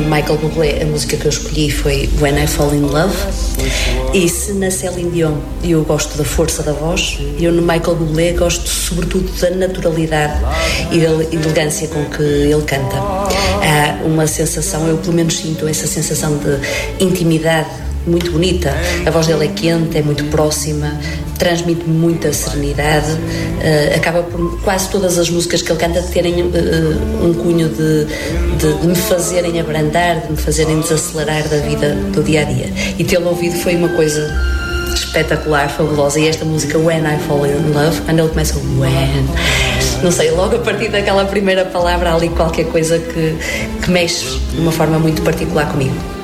Michael Bublé, a música que eu escolhi foi When I Fall in Love. E se na Céline Dion eu gosto da força da voz, eu no Michael Bublé gosto sobretudo da naturalidade e da elegância com que ele canta. Há uma sensação, eu pelo menos sinto essa sensação de intimidade muito bonita. A voz dele é quente, é muito próxima, transmite muita serenidade. Acaba por quase todas as músicas que ele canta terem um cunho de me fazerem abrandar, de me fazerem desacelerar da vida do dia a dia. E tê-lo ouvido foi uma coisa espetacular, fabulosa. E esta música When I Fall in Love, quando ele começa When, não sei, logo a partir daquela primeira palavra há ali qualquer coisa que mexe de uma forma muito particular comigo.